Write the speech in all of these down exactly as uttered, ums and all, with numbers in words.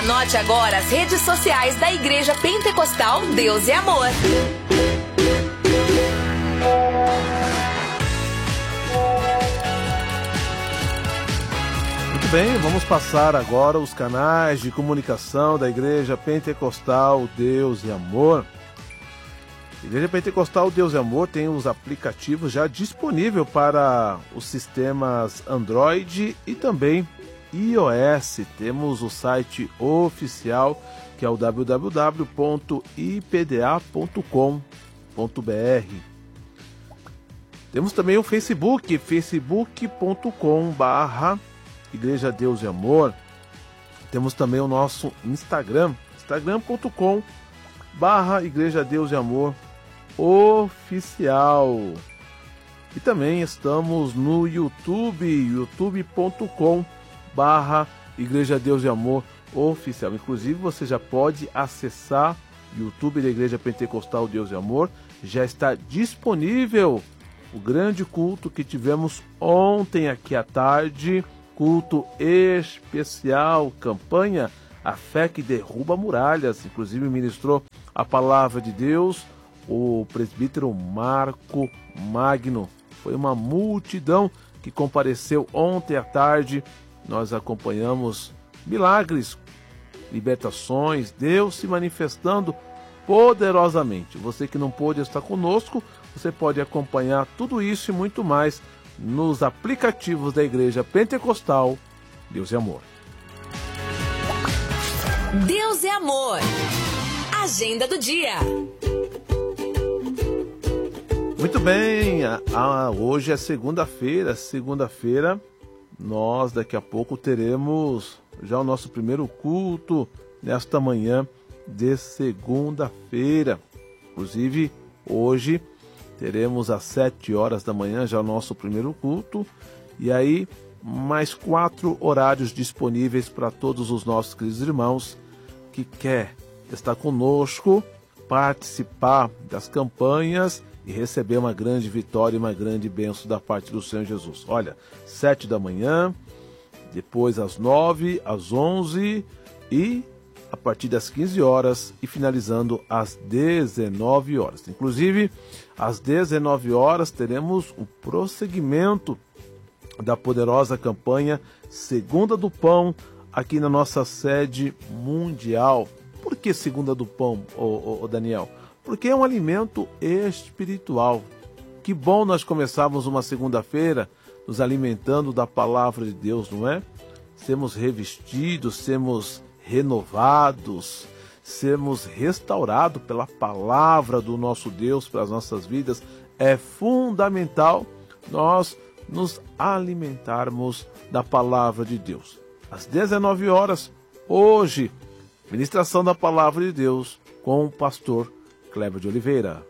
Anote agora as redes sociais da Igreja Pentecostal Deus é Amor. Muito bem, vamos passar agora os canais de comunicação da Igreja Pentecostal Deus e Amor. A Igreja Pentecostal Deus e Amor tem os aplicativos já disponíveis para os sistemas Android e também iOS. Temos o site oficial, que é o w w w ponto i p d a ponto com ponto b r. Temos também o Facebook, facebook ponto com barra Igreja Deus e Amor. Temos também o nosso Instagram, instagram ponto com barra Igreja Deus e Amor Oficial. E também estamos no YouTube, youtube ponto com barra Igreja Deus e Amor Oficial. Inclusive você já pode acessar o YouTube da Igreja Pentecostal Deus e Amor. Já está disponível o grande culto que tivemos ontem aqui à tarde, culto especial, campanha A Fé que Derruba Muralhas. Inclusive ministrou a palavra de Deus o presbítero Marco Magno. Foi uma multidão que compareceu ontem à tarde. Nós acompanhamos milagres, libertações, Deus se manifestando poderosamente. Você que não pôde estar conosco, você pode acompanhar tudo isso e muito mais nos aplicativos da Igreja Pentecostal Deus é Amor. Deus é Amor. Agenda do dia. Muito bem, a, a, hoje é segunda-feira, segunda-feira nós daqui a pouco teremos já o nosso primeiro culto nesta manhã de segunda-feira. Inclusive, hoje teremos às sete horas da manhã já o nosso primeiro culto. E aí, mais quatro horários disponíveis para todos os nossos queridos irmãos que quer estar conosco, participar das campanhas e receber uma grande vitória e uma grande bênção da parte do Senhor Jesus. Olha, sete da manhã, depois às nove, às onze e a partir das quinze horas e finalizando às dezenove horas. Inclusive, às dezenove horas teremos o prosseguimento da poderosa campanha Segunda do Pão aqui na nossa sede mundial. Por que Segunda do Pão, ô, ô, ô Daniel? Porque é um alimento espiritual. Que bom nós começarmos uma segunda-feira nos alimentando da palavra de Deus, não é? Sermos revestidos, sermos renovados, sermos restaurados pela palavra do nosso Deus para as nossas vidas. É fundamental nós nos alimentarmos da palavra de Deus. Às dezenove horas, hoje, ministração da palavra de Deus com o pastor Kleber de Oliveira.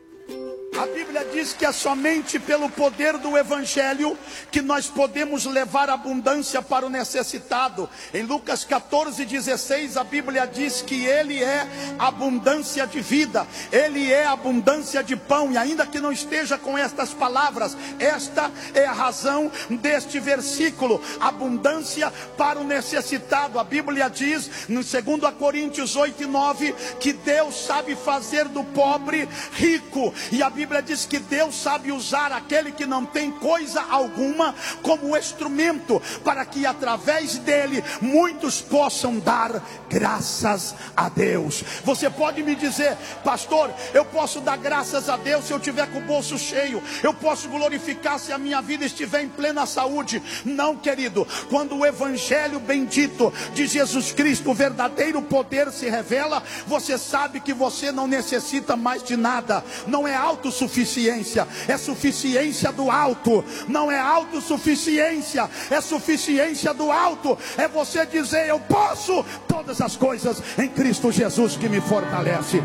A Bíblia diz que é somente pelo poder do Evangelho que nós podemos levar abundância para o necessitado. Em Lucas catorze, dezesseis, a Bíblia diz que Ele é abundância de vida, Ele é abundância de pão. E ainda que não esteja com estas palavras, esta é a razão deste versículo: abundância para o necessitado. A Bíblia diz, no segundo Coríntios oito e nove, que Deus sabe fazer do pobre rico. E a Bíblia diz que Deus sabe usar aquele que não tem coisa alguma como instrumento, para que através dele muitos possam dar graças a Deus. Você pode me dizer: pastor, eu posso dar graças a Deus se eu tiver com o bolso cheio, eu posso glorificar se a minha vida estiver em plena saúde. Não, querido, quando o evangelho bendito de Jesus Cristo, o verdadeiro poder, se revela, você sabe que você não necessita mais de nada. Não é autossuficiência, é suficiência do alto. Não é autossuficiência, é suficiência do alto. É você dizer: eu posso todas as coisas em Cristo Jesus que me fortalece.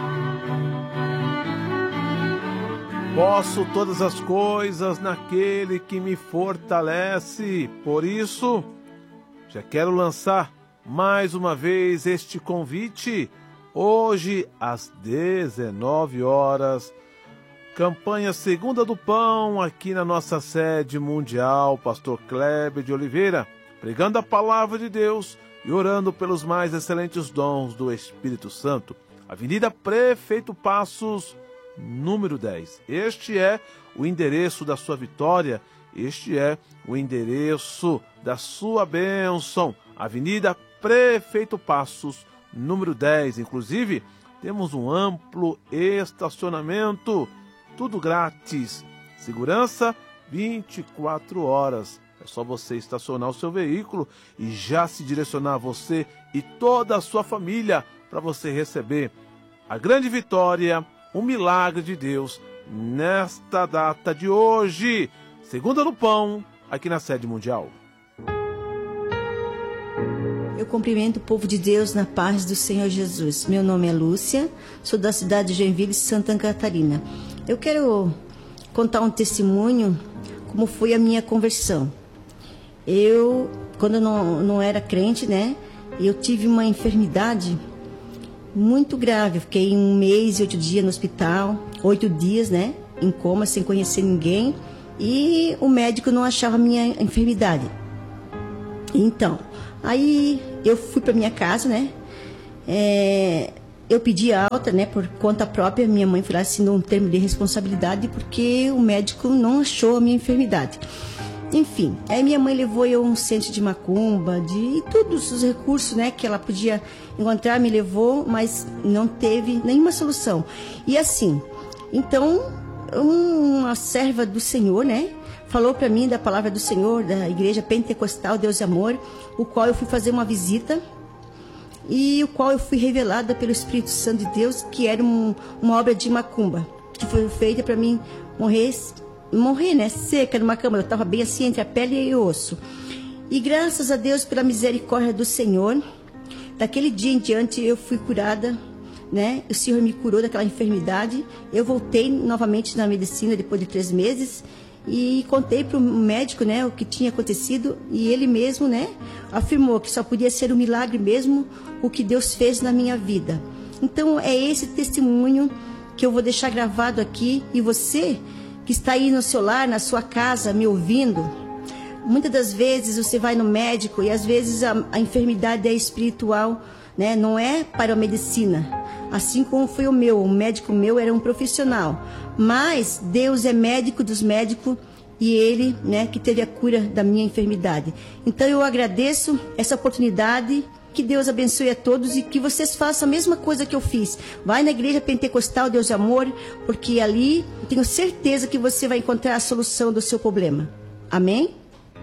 Posso todas as coisas naquele que me fortalece. Por isso, já quero lançar mais uma vez este convite. Hoje, às dezenove horas, campanha Segunda do Pão, aqui na nossa sede mundial, pastor Kleber de Oliveira, pregando a palavra de Deus e orando pelos mais excelentes dons do Espírito Santo. Avenida Prefeito Passos, número dez. Este é o endereço da sua vitória, este é o endereço da sua bênção. Avenida Prefeito Passos, número dez. Inclusive, temos um amplo estacionamento, tudo grátis. Segurança vinte e quatro horas. É só você estacionar o seu veículo e já se direcionar você e toda a sua família para você receber a grande vitória, o milagre de Deus nesta data de hoje. Segunda no Pão, aqui na Sede Mundial. Eu cumprimento o povo de Deus na paz do Senhor Jesus. Meu nome é Lúcia, sou da cidade de Joinville, Santa Catarina. Eu quero contar um testemunho, como foi a minha conversão. Eu, quando eu não, não era crente, né, eu tive uma enfermidade muito grave. Eu fiquei um mês e oito dias no hospital, oito dias, né, em coma, sem conhecer ninguém. E o médico não achava a minha enfermidade. Então, aí eu fui para minha casa, né? É, eu pedi alta, né? Por conta própria. Minha mãe foi lá, assinou um termo de responsabilidade porque o médico não achou a minha enfermidade. Enfim, aí minha mãe levou eu a um centro de macumba, de todos os recursos, né? Que ela podia encontrar, me levou, mas não teve nenhuma solução. E assim, então, uma serva do Senhor, né? Falou para mim da palavra do Senhor, da Igreja Pentecostal Deus e Amor, o qual eu fui fazer uma visita e o qual eu fui revelada pelo Espírito Santo de Deus, que era um, uma obra de macumba, que foi feita para mim morrer, morrer, né, seca numa cama. Eu estava bem assim, entre a pele e o osso. E graças a Deus, pela misericórdia do Senhor, daquele dia em diante eu fui curada, né? O Senhor me curou daquela enfermidade. Eu voltei novamente na medicina depois de três meses. E contei para o médico, né, o que tinha acontecido, e ele mesmo, né, afirmou que só podia ser um milagre mesmo o que Deus fez na minha vida. Então é esse testemunho que eu vou deixar gravado aqui, e você que está aí no seu lar, na sua casa, me ouvindo, muitas das vezes você vai no médico e às vezes a, a enfermidade é espiritual, né, não é para a medicina. Assim como foi o meu, o médico meu era um profissional, mas Deus é médico dos médicos e Ele, né, que teve a cura da minha enfermidade. Então eu agradeço essa oportunidade, que Deus abençoe a todos e que vocês façam a mesma coisa que eu fiz. Vai na Igreja Pentecostal Deus e Amor, porque ali eu tenho certeza que você vai encontrar a solução do seu problema. Amém?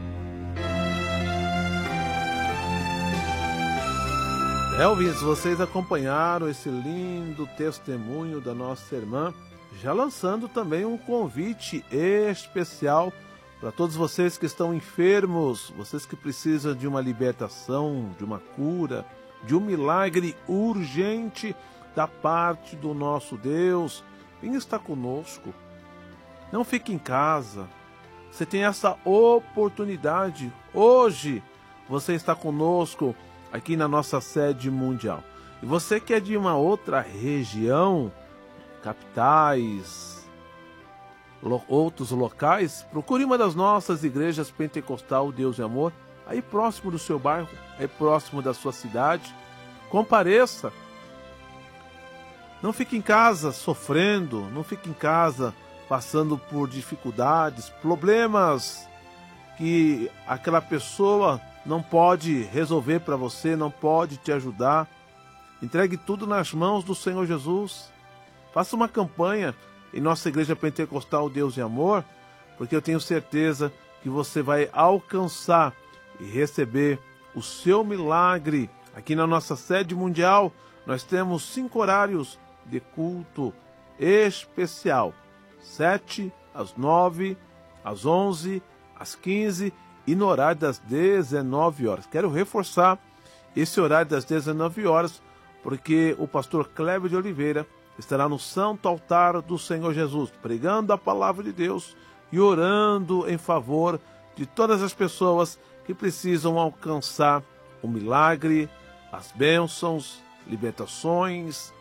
Elvis, vocês acompanharam esse lindo testemunho da nossa irmã, já lançando também um convite especial para todos vocês que estão enfermos, vocês que precisam de uma libertação, de uma cura, de um milagre urgente da parte do nosso Deus. Venha estar conosco, não fique em casa, você tem essa oportunidade. Hoje você está conosco aqui na nossa sede mundial. E você que é de uma outra região, capitais, lo, outros locais, procure uma das nossas igrejas pentecostal Deus e Amor, aí próximo do seu bairro, aí próximo da sua cidade. Compareça. Não fique em casa sofrendo, não fique em casa passando por dificuldades, problemas que aquela pessoa não pode resolver para você, não pode te ajudar. Entregue tudo nas mãos do Senhor Jesus. Faça uma campanha em nossa Igreja Pentecostal Deus e Amor, porque eu tenho certeza que você vai alcançar e receber o seu milagre. Aqui na nossa sede mundial, nós temos cinco horários de culto especial. Sete, às nove, às onze, às quinze e no horário das dezenove horas. Quero reforçar esse horário das dezenove horas, porque o pastor Cléber de Oliveira estará no Santo Altar do Senhor Jesus, pregando a palavra de Deus e orando em favor de todas as pessoas que precisam alcançar o milagre, as bênçãos, libertações,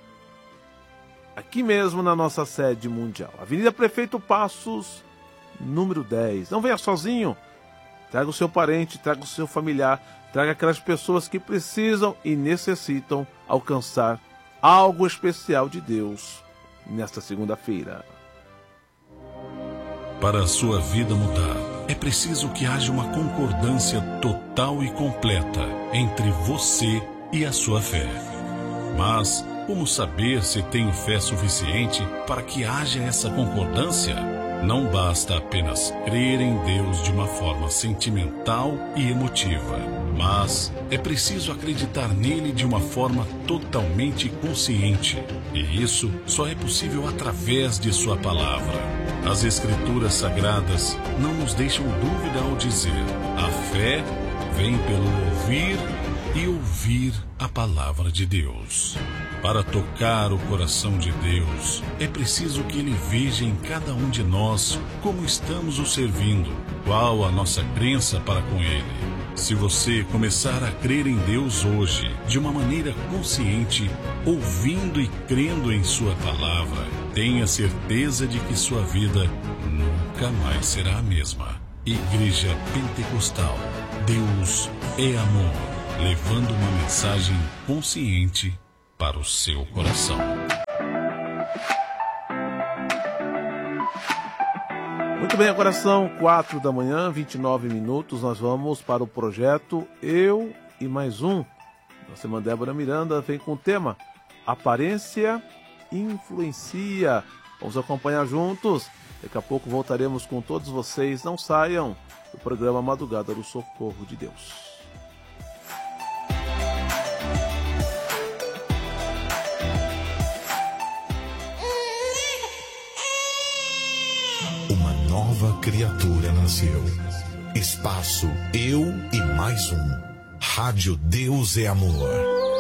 aqui mesmo na nossa sede mundial. Avenida Prefeito Passos, número dez. Não venha sozinho, traga o seu parente, traga o seu familiar, traga aquelas pessoas que precisam e necessitam alcançar algo especial de Deus nesta segunda-feira. Para a sua vida mudar, é preciso que haja uma concordância total e completa entre você e a sua fé. Mas como saber se tenho fé suficiente para que haja essa concordância? Não basta apenas crer em Deus de uma forma sentimental e emotiva, mas é preciso acreditar nele de uma forma totalmente consciente. E isso só é possível através de sua palavra. As Escrituras Sagradas não nos deixam dúvida ao dizer: a fé vem pelo ouvir e ouvir a palavra de Deus. Para tocar o coração de Deus, é preciso que Ele veja em cada um de nós como estamos o servindo, qual a nossa crença para com Ele. Se você começar a crer em Deus hoje, de uma maneira consciente, ouvindo e crendo em Sua palavra, tenha certeza de que sua vida nunca mais será a mesma. Igreja Pentecostal, Deus é amor, levando uma mensagem consciente para o seu coração. Muito bem, agora são quatro da manhã, vinte e nove minutos. Nós vamos para o projeto Eu e Mais Um. Nossa irmã Débora Miranda vem com o tema Aparência Influencia. Vamos acompanhar juntos. Daqui a pouco voltaremos com todos vocês. Não saiam do programa Madrugada do Socorro de Deus. Nova criatura nasceu. Espaço Eu e Mais Um. Rádio Deus é Amor.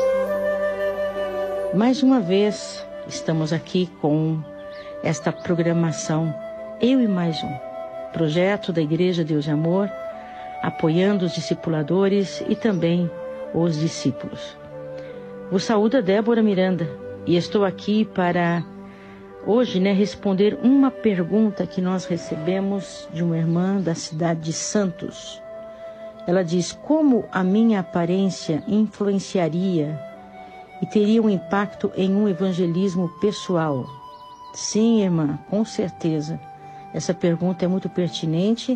Mais uma vez estamos aqui com esta programação Eu e Mais Um, projeto da Igreja Deus é Amor, apoiando os discipuladores e também os discípulos. Vos saúda Débora Miranda e estou aqui para hoje, né, responder uma pergunta que nós recebemos de uma irmã da cidade de Santos. Ela diz: como a minha aparência influenciaria e teria um impacto em um evangelismo pessoal? Sim, irmã, com certeza. Essa pergunta é muito pertinente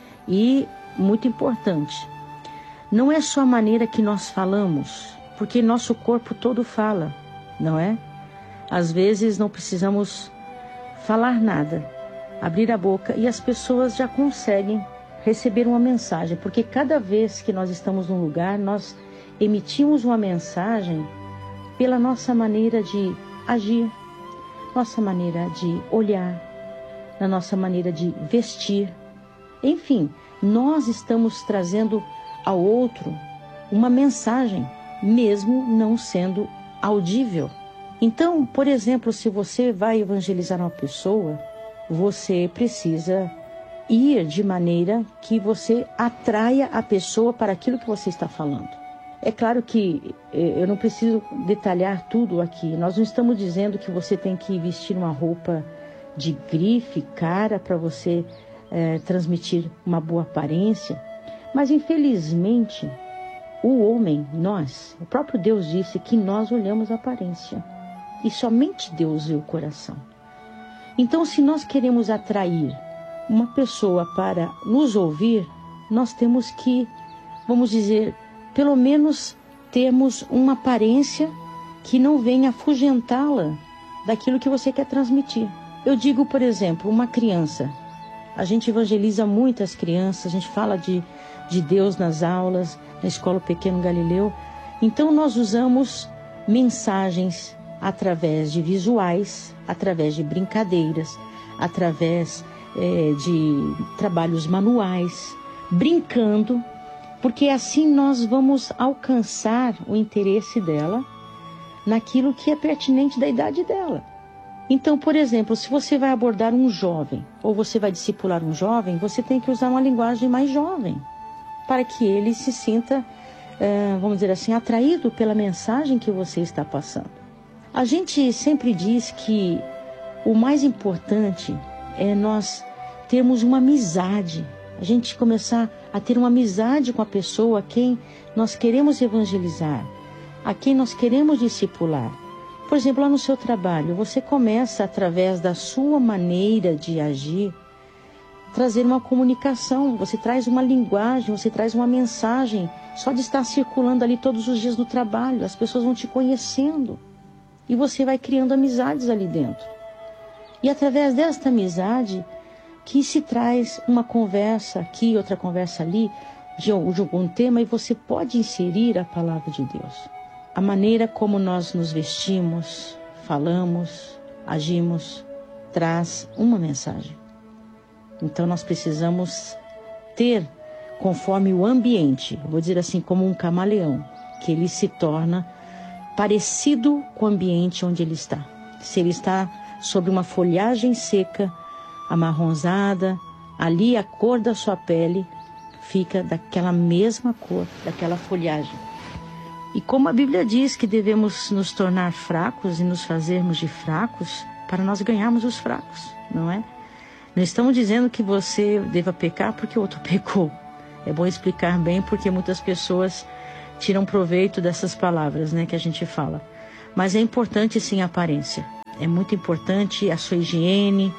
e muito importante. Não é só a maneira que nós falamos, porque nosso corpo todo fala, não é? Às vezes não precisamos falar nada, abrir a boca e as pessoas já conseguem receber uma mensagem, porque cada vez que nós estamos num lugar, nós emitimos uma mensagem pela nossa maneira de agir, nossa maneira de olhar, na nossa maneira de vestir. Enfim, nós estamos trazendo ao outro uma mensagem, mesmo não sendo audível. Então, por exemplo, se você vai evangelizar uma pessoa, você precisa ir de maneira que você atraia a pessoa para aquilo que você está falando. É claro que eu não preciso detalhar tudo aqui. Nós não estamos dizendo que você tem que vestir uma roupa de grife, cara, para você é, transmitir uma boa aparência. Mas, infelizmente, o homem, nós, o próprio Deus disse que nós olhamos a aparência. E somente Deus vê o coração. Então, se nós queremos atrair uma pessoa para nos ouvir, nós temos que, vamos dizer, pelo menos termos uma aparência que não venha afugentá-la daquilo que você quer transmitir. Eu digo, por exemplo, uma criança. A gente evangeliza muitas crianças, a gente fala de, de Deus nas aulas, na Escola Pequeno Galileu. Então, nós usamos mensagens através de visuais, através de brincadeiras, através é, de trabalhos manuais, brincando, porque assim nós vamos alcançar o interesse dela naquilo que é pertinente da idade dela. Então, por exemplo, se você vai abordar um jovem, ou você vai discipular um jovem, você tem que usar uma linguagem mais jovem, para que ele se sinta, é, vamos dizer assim, atraído pela mensagem que você está passando. A gente sempre diz que o mais importante é nós termos uma amizade A gente começar a ter uma amizade com a pessoa a quem nós queremos evangelizar, a quem nós queremos discipular. Por exemplo, lá no seu trabalho, você começa, através da sua maneira de agir, trazer uma comunicação, você traz uma linguagem, você traz uma mensagem, só de estar circulando ali todos os dias no trabalho, as pessoas vão te conhecendo e você vai criando amizades ali dentro. E através desta amizade, que se traz uma conversa aqui, outra conversa ali, de algum tema, e você pode inserir a palavra de Deus. A maneira como nós nos vestimos, falamos, agimos, traz uma mensagem. Então nós precisamos ter, conforme o ambiente, vou dizer assim, como um camaleão, que ele se torna parecido com o ambiente onde ele está. Se ele está sobre uma folhagem seca, amarronzada, ali a cor da sua pele fica daquela mesma cor, daquela folhagem. E como a Bíblia diz que devemos nos tornar fracos e nos fazermos de fracos para nós ganharmos os fracos, não é? Não estamos dizendo que você deva pecar porque o outro pecou. É bom explicar bem porque muitas pessoas tiram proveito dessas palavras, né, que a gente fala. Mas é importante sim a aparência. É muito importante a sua higiene,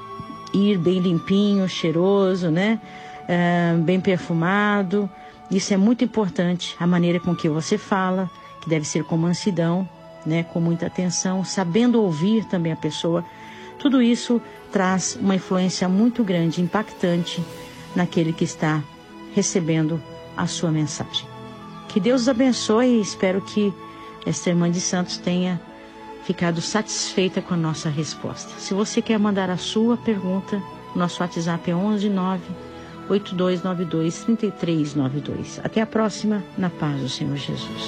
ir bem limpinho, cheiroso, né? É, bem perfumado. Isso é muito importante. A maneira com que você fala, que deve ser com mansidão, né? Com muita atenção, sabendo ouvir também a pessoa. Tudo isso traz uma influência muito grande, impactante naquele que está recebendo a sua mensagem. Que Deus os abençoe e espero que esta irmã de Santos tenha ficado satisfeita com a nossa resposta. Se você quer mandar a sua pergunta, nosso WhatsApp é onze nove oito dois nove dois três três nove dois. Até a próxima, na paz do Senhor Jesus.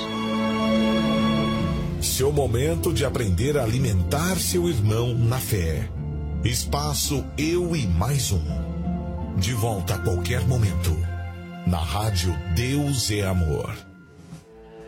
Seu momento de aprender a alimentar seu irmão na fé. Espaço Eu e Mais Um. De volta a qualquer momento. Na rádio Deus é Amor.